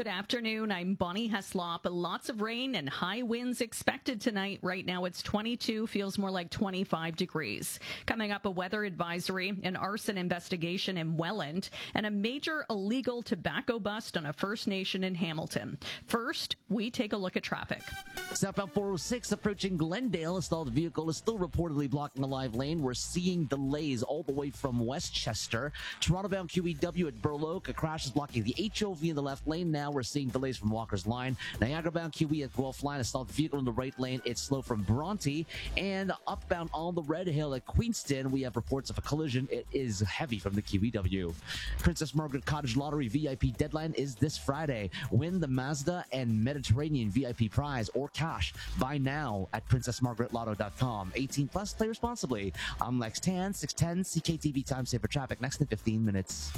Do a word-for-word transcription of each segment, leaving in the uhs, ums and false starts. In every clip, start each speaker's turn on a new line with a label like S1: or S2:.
S1: Good afternoon. I'm Bonnie Heslop. Lots of rain and high winds expected tonight. Right now it's twenty-two, feels more like twenty-five degrees. Coming up, a weather advisory, an arson investigation in Welland, and a major illegal tobacco bust on a First Nation in Hamilton. First, we take a look at traffic.
S2: Southbound four oh six approaching Glendale. A stalled vehicle is still reportedly blocking a live lane. We're seeing delays all the way from Westchester. Toronto-bound Q E W at Burloak. A crash is blocking the H O V in the left lane. Now we're seeing delays from Walker's Line. Niagara-bound Q E at Guelph Line. A stalled vehicle in the right lane. It's slow from Bronte. And upbound on the Red Hill at Queenston, we have reports of a collision. It is heavy from the Q E W. Princess Margaret Cottage Lottery V I P deadline is this Friday. Win the Mazda and Mediterranean V I P prize or cash. Buy now at princess margaret lotto dot com. eighteen plus, play responsibly. I'm Lex Tan, six ten C K T V Time Saver Traffic. Next in fifteen minutes.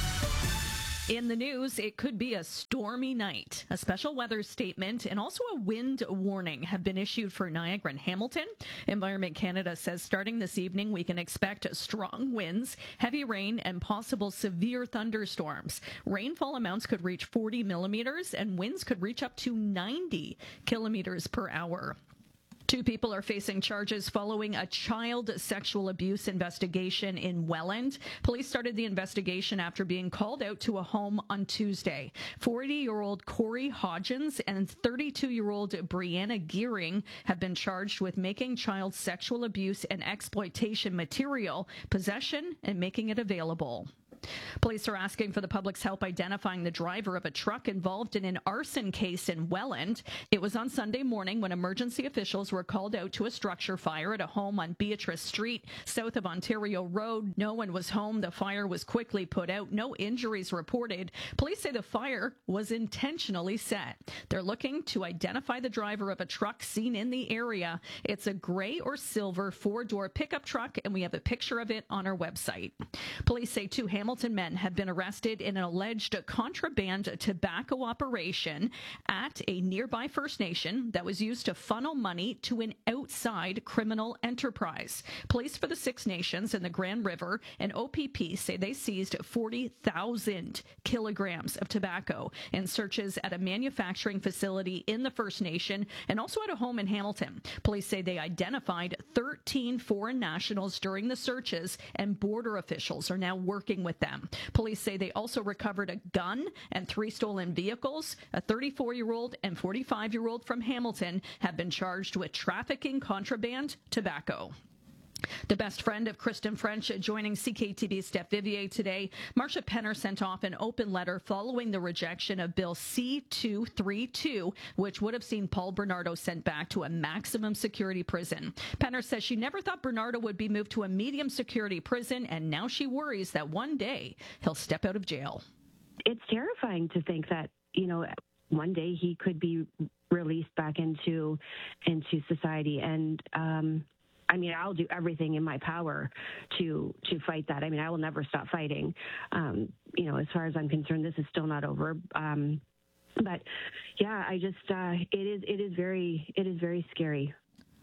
S1: In the news, it could be a stormy night. A special weather statement and also a wind warning have been issued for Niagara and Hamilton. Environment Canada says starting this evening, we can expect strong winds, heavy rain, and possible severe thunderstorms. Rainfall amounts could reach forty millimeters and winds could reach up to ninety kilometers per hour. Two people are facing charges following a child sexual abuse investigation in Welland. Police started the investigation after being called out to a home on Tuesday. forty-year-old Corey Hodgins and thirty-two-year-old Brianna Gearing have been charged with making child sexual abuse and exploitation material, possession, and making it available. Police are asking for the public's help identifying the driver of a truck involved in an arson case in Welland. It was on Sunday morning when emergency officials were called out to a structure fire at a home on Beatrice Street, south of Ontario Road. No one was home. The fire was quickly put out. No injuries reported. Police say the fire was intentionally set. They're looking to identify the driver of a truck seen in the area. It's a gray or silver four-door pickup truck, and we have a picture of it on our website. Police say two Hamilton Hamilton men have been arrested in an alleged contraband tobacco operation at a nearby First Nation that was used to funnel money to an outside criminal enterprise. Police for the Six Nations and the Grand River and O P P say they seized forty thousand kilograms of tobacco in searches at a manufacturing facility in the First Nation and also at a home in Hamilton. Police say they identified thirteen foreign nationals during the searches, and border officials are now working with them. Police say they also recovered a gun and three stolen vehicles. A thirty-four-year-old and forty-five-year-old from Hamilton have been charged with trafficking contraband tobacco. The best friend of Kristen French joining C K T V's Steph Vivier today. Marsha Penner sent off an open letter following the rejection of Bill C two thirty-two, which would have seen Paul Bernardo sent back to a maximum security prison. Penner says she never thought Bernardo would be moved to a medium security prison, and now she worries that one day he'll step out of jail.
S3: It's terrifying to think that, you know, one day he could be released back into into society, and um I mean, I'll do everything in my power to to fight that. I mean, I will never stop fighting. Um, you know, as far as I'm concerned, this is still not over. Um, but yeah, I just uh, it is it is very it is very scary.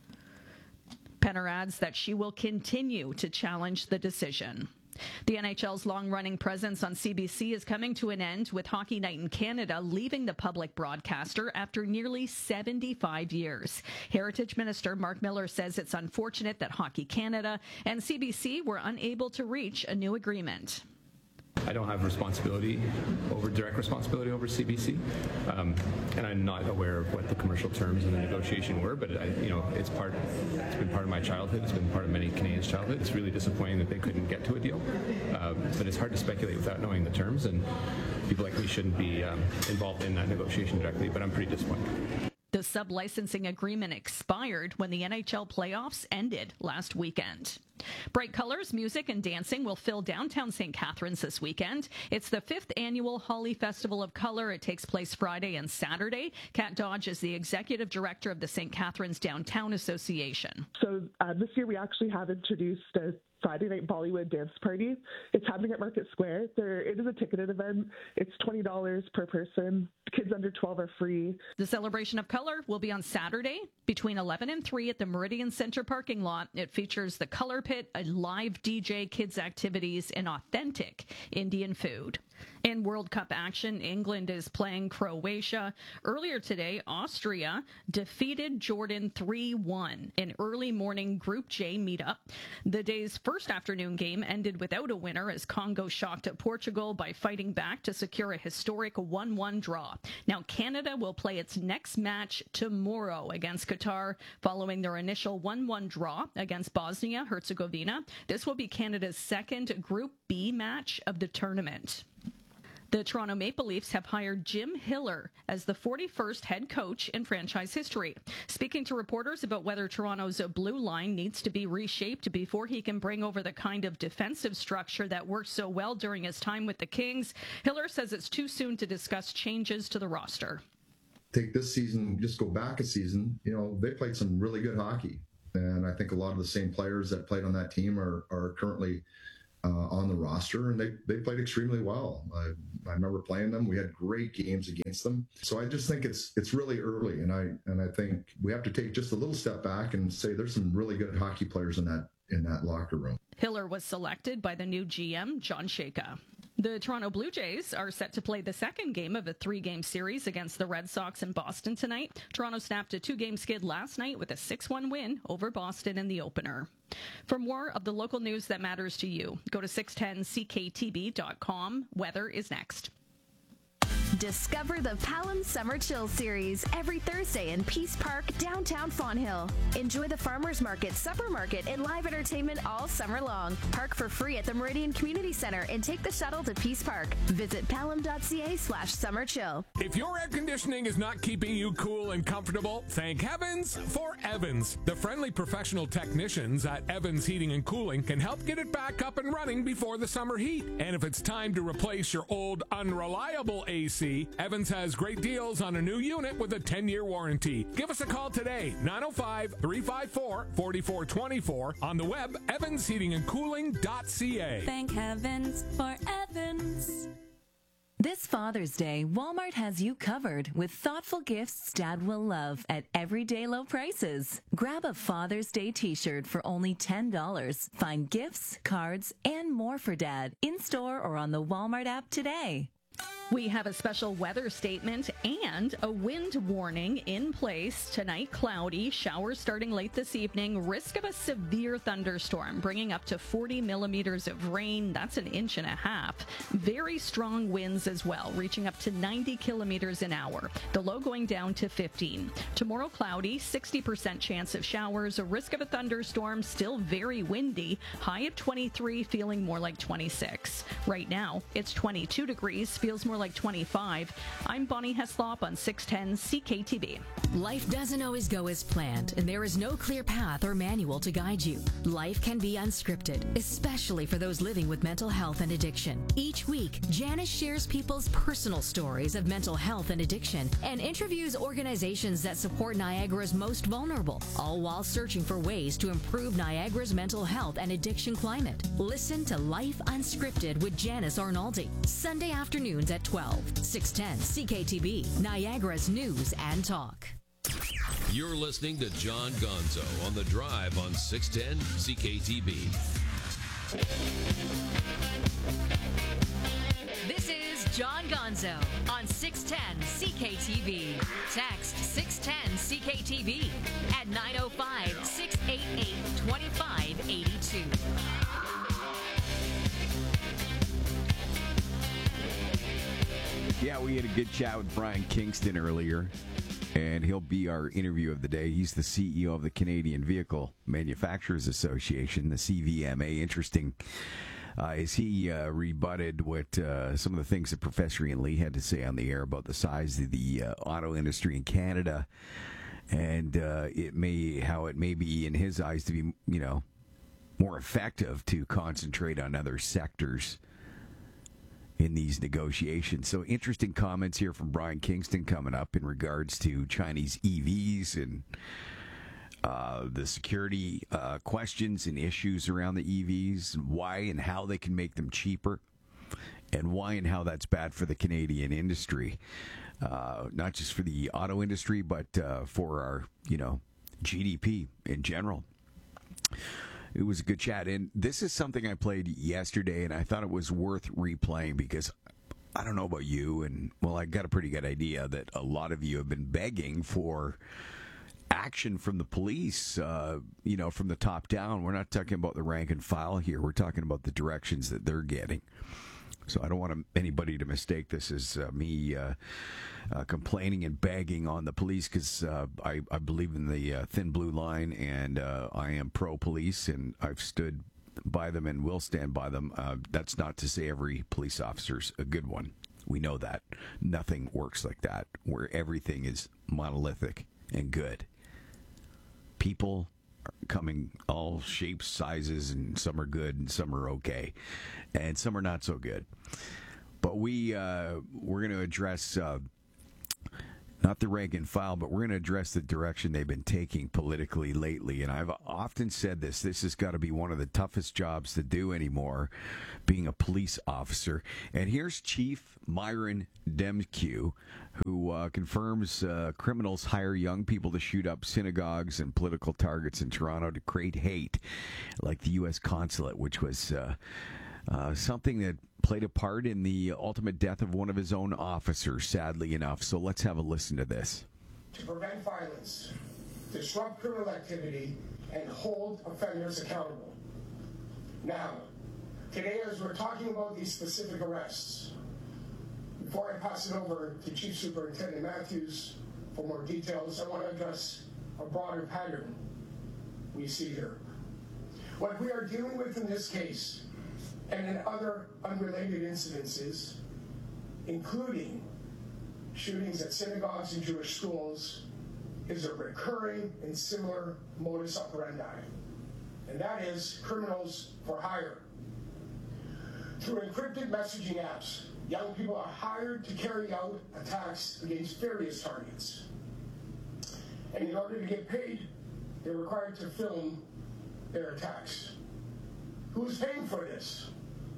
S1: Penner adds that she will continue to challenge the decision. The N H L's long-running presence on C B C is coming to an end, with Hockey Night in Canada leaving the public broadcaster after nearly seventy-five years. Heritage Minister Mark Miller says it's unfortunate that Hockey Canada and C B C were unable to reach a new agreement.
S4: I don't have responsibility over direct responsibility over C B C, um, and I'm not aware of what the commercial terms in the negotiation were. But I, you know, it's part. It's been part of my childhood. It's been part of many Canadians' childhood. It's really disappointing that they couldn't get to a deal. Um, but it's hard to speculate without knowing the terms, and people like me shouldn't be um, involved in that negotiation directly. But I'm pretty disappointed.
S1: The sub-licensing agreement expired when the N H L playoffs ended last weekend. Bright colors, music, and dancing will fill downtown Saint Catharines this weekend. It's the fifth annual Holly Festival of Color. It takes place Friday and Saturday. Kat Dodge is the executive director of the Saint Catharines Downtown Association.
S5: So uh, this year we actually have introduced a Friday Night Bollywood Dance Party. It's happening at Market Square. There, it is a ticketed event. It's twenty dollars per person. Kids under twelve are free.
S1: The celebration of color will be on Saturday between eleven and three at the Meridian Center parking lot. It features the Color pit, a live D J, kids activities, and authentic Indian food. In World Cup action, England is playing Croatia. Earlier today, Austria defeated Jordan three one in early morning Group J meetup. The day's first afternoon game ended without a winner as Congo shocked Portugal by fighting back to secure a historic one one draw. Now, Canada will play its next match tomorrow against Qatar following their initial one one draw against Bosnia-Herzegovina. This will be Canada's second Group B match of the tournament. The Toronto Maple Leafs have hired Jim Hiller as the forty-first head coach in franchise history. Speaking to reporters about whether Toronto's blue line needs to be reshaped before he can bring over the kind of defensive structure that worked so well during his time with the Kings, Hiller says it's too soon to discuss changes to the roster.
S6: Take this season, just go back a season, you know, they played some really good hockey. And I think a lot of the same players that played on that team are, are currently Uh, on the roster, and they, they played extremely well. I, I remember playing them. We had great games against them. So I just think it's it's really early, and I and I think we have to take just a little step back and say there's some really good hockey players in that in that locker room.
S1: Hiller was selected by the new G M, John Shaka. The Toronto Blue Jays are set to play the second game of a three-game series against the Red Sox in Boston tonight. Toronto snapped a two-game skid last night with a six one win over Boston in the opener. For more of the local news that matters to you, go to six ten C K T B dot com. Weather is next.
S7: Discover the Palam Summer Chill Series every Thursday in Peace Park, downtown Fonthill. Enjoy the Farmers Market, Supper Market, and live entertainment all summer long. Park for free at the Meridian Community Center and take the shuttle to Peace Park. Visit palam.ca slash summer chill.
S8: If your air conditioning is not keeping you cool and comfortable, thank heavens for Evans. The friendly professional technicians at Evans Heating and Cooling can help get it back up and running before the summer heat. And if it's time to replace your old unreliable A C, Evans has great deals on a new unit with a ten-year warranty. Give us a call today, nine oh five, three five four, four four two four, on the web, evans heating and cooling dot c a.
S9: Thank heavens for Evans.
S10: This Father's Day, Walmart has you covered with thoughtful gifts Dad will love at everyday low prices. Grab a Father's Day t-shirt for only ten dollars. Find gifts, cards, and more for Dad in-store or on the Walmart app today.
S1: We have a special weather statement and a wind warning in place. Tonight, cloudy, showers starting late this evening, risk of a severe thunderstorm, bringing up to forty millimeters of rain. That's an inch and a half. Very strong winds as well, reaching up to ninety kilometers an hour. The low going down to fifteen. Tomorrow, cloudy, sixty percent chance of showers, a risk of a thunderstorm, still very windy. High at twenty-three, feeling more like twenty-six. Right now, it's twenty-two degrees, feels more like twenty-five. I'm Bonnie Heslop on six ten C K T B.
S11: Life doesn't always go as planned, and there is no clear path or manual to guide you. Life can be unscripted, especially for those living with mental health and addiction. Each week, Janice shares people's personal stories of mental health and addiction and interviews organizations that support Niagara's most vulnerable, all while searching for ways to improve Niagara's mental health and addiction climate. Listen to Life Unscripted with Janice Arnaldi, Sunday afternoons at twelve, six ten C K T B, Niagara's News and Talk.
S12: You're listening to John Gonzo on The Drive on six ten C K T B.
S11: This is John Gonzo on six ten C K T B. Text six ten C K T B at nine oh five, six eight eight, two five eight two.
S13: Yeah, we had a good chat with Brian Kingston earlier, and he'll be our interview of the day. He's the C E O of the Canadian Vehicle Manufacturers Association, the C V M A. Interesting uh, as he uh, rebutted what uh, some of the things that Professor Ian Lee had to say on the air about the size of the uh, auto industry in Canada, and uh, it may how it may be in his eyes to be, you know, more effective to concentrate on other sectors in these negotiations. So interesting comments here from Brian Kingston coming up in regards to Chinese E Vs and uh, the security uh, questions and issues around the E Vs, and why and how they can make them cheaper, and why and how that's bad for the Canadian industry, uh, not just for the auto industry, but uh, for our, you know, G D P in general. it was a good chat. And this is something I played yesterday, and I thought it was worth replaying because I don't know about you, and, well, I got a pretty good idea that a lot of you have been begging for action from the police, uh, you know, from the top down. We're not talking about the rank and file here. We're talking about the directions that they're getting. So I don't want anybody to mistake this as uh, me uh, uh, complaining and begging on the police, because uh, I, I believe in the uh, thin blue line, and uh, I am pro-police, and I've stood by them and will stand by them. Uh, that's not to say every police officer's a good one. We know that. Nothing works like that, where everything is monolithic and good. People are coming all shapes, sizes, and some are good and some are okay, and some are not so good. But we uh, we're going to address uh, not the rank and file, but we're going to address the direction they've been taking politically lately. And I've often said this: this has got to be one of the toughest jobs to do anymore, being a police officer. And here's Chief Myron Demkiw, who uh, confirms uh, criminals hire young people to shoot up synagogues and political targets in Toronto to create hate, like the U S consulate, which was uh, uh, something that played a part in the ultimate death of one of his own officers, sadly enough. So let's have a listen to this.
S14: To prevent violence, disrupt criminal activity, and hold offenders accountable. Now, today, as we're talking about these specific arrests, before I pass it over to Chief Superintendent Matthews for more details, I want to address a broader pattern we see here. What we are dealing with in this case, and in other unrelated incidences, including shootings at synagogues and Jewish schools, is a recurring and similar modus operandi, and that is criminals for hire. Through encrypted messaging apps, young people are hired to carry out attacks against various targets. And in order to get paid, they're required to film their attacks. Who's paying for this?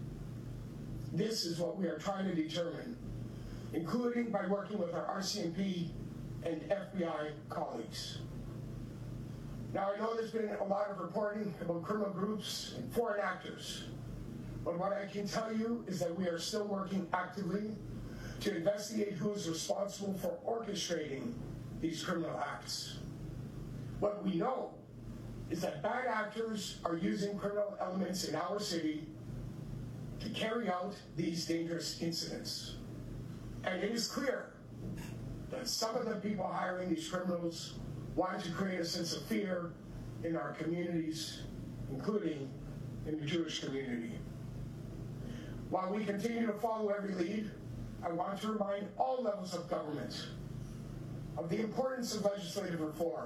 S14: This is what we are trying to determine, including by working with our R C M P and F B I colleagues. Now, I know there's been a lot of reporting about criminal groups and foreign actors, but what I can tell you is that we are still working actively to investigate who is responsible for orchestrating these criminal acts. What we know is that bad actors are using criminal elements in our city to carry out these dangerous incidents. And it is clear that some of the people hiring these criminals want to create a sense of fear in our communities, including in the Jewish community. While we continue to follow every lead, I want to remind all levels of government of the importance of legislative reform,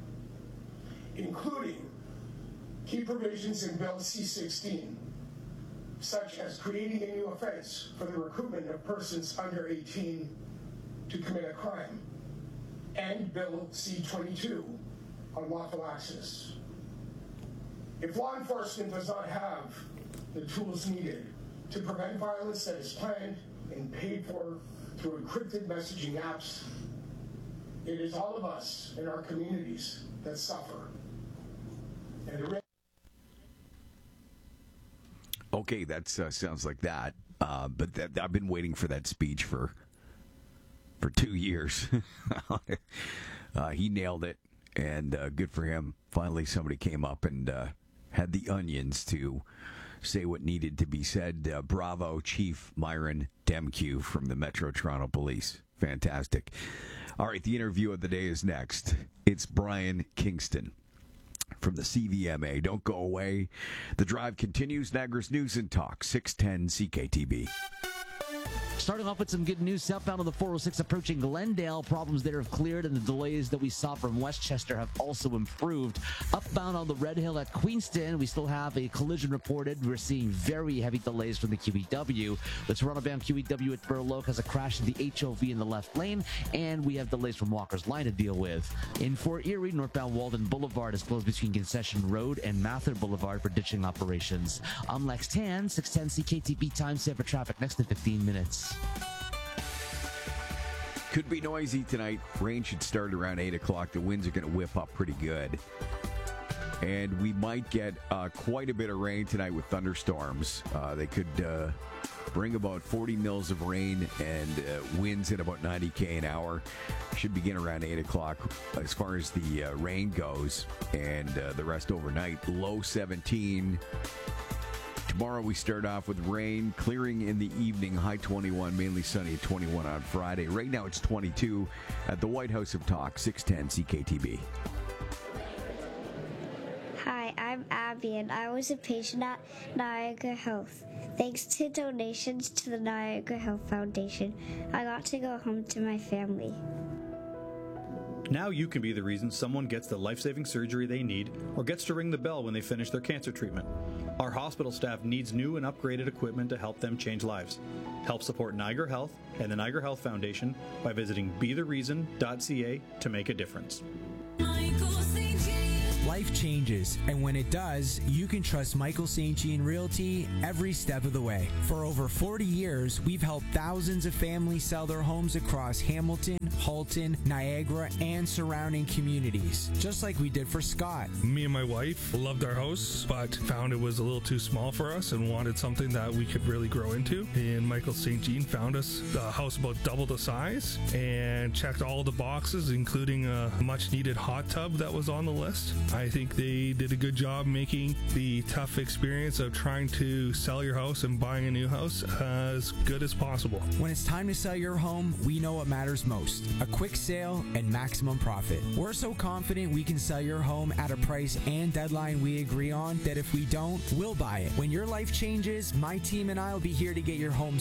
S14: including key provisions in Bill C sixteen, such as creating a new offense for the recruitment of persons under eighteen to commit a crime, and Bill C twenty-two on lawful access. If law enforcement does not have the tools needed to prevent violence that is planned and paid for through encrypted messaging apps, it is all of us in our communities that suffer. And the
S13: Okay, that uh, sounds like that. Uh, but that, I've been waiting for that speech for for two years. uh, he nailed it, and uh, good for him. Finally, somebody came up and uh, had the onions to say what needed to be said. Uh, bravo, Chief Myron Demkiw from the Metro Toronto Police. Fantastic. All right, the interview of the day is next. It's Brian Kingston from the C V M A. Don't go away. The drive continues. Niagara's News and Talk, six ten C K T B.
S2: Starting off with some good news, southbound on the four oh six approaching Glendale, problems there have cleared, and the delays that we saw from Westchester have also improved. Upbound on the Red Hill at Queenston, we still have a collision reported. We're seeing very heavy delays from the Q E W. The Toronto-bound Q E W at Burloak has a crash in the H O V in the left lane, and we have delays from Walker's Line to deal with. In Fort Erie, northbound Walden Boulevard is closed between Concession Road and Mather Boulevard for ditching operations. I'm Lex Tan, six ten C K T B time set for traffic next to fifteen minutes.
S13: Could be noisy tonight. Rain should start around eight o'clock. The winds are going to whip up pretty good. And we might get uh, quite a bit of rain tonight with thunderstorms. Uh, they could uh, bring about forty mils of rain and uh, winds at about ninety kilometers an hour. Should begin around eight o'clock as far as the uh, rain goes. And uh, the rest overnight, low seventeen. Tomorrow we start off with rain, clearing in the evening, high twenty-one, mainly sunny at twenty-one on Friday. Right now it's twenty-two at the White House of Talk, six ten C K T B.
S15: Hi, I'm Abby, and I was a patient at Niagara Health. Thanks to donations to the Niagara Health Foundation, I got to go home to my family.
S16: Now you can be the reason someone gets the life-saving surgery they need or gets to ring the bell when they finish their cancer treatment. Our hospital staff needs new and upgraded equipment to help them change lives. Help support Niagara Health and the Niagara Health Foundation by visiting be the reason dot c a to make a difference.
S17: Life changes, and when it does, you can trust Michael Saint Jean Realty every step of the way. For over forty years, we've helped thousands of families sell their homes across Hamilton, Halton, Niagara, and surrounding communities, just like we did for Scott.
S18: Me and my wife loved our house, but found it was a little too small for us and wanted something that we could really grow into. And Michael Saint Jean found us a house about double the size and checked all the boxes, including a much-needed hot tub that was on the list. I think they did a good job making the tough experience of trying to sell your house and buying a new house as good as possible.
S17: When it's time to sell your home, we know what matters most: a quick sale and maximum profit. We're so confident we can sell your home at a price and deadline we agree on that if we don't, we'll buy it. When your life changes, my team and I will be here to get your home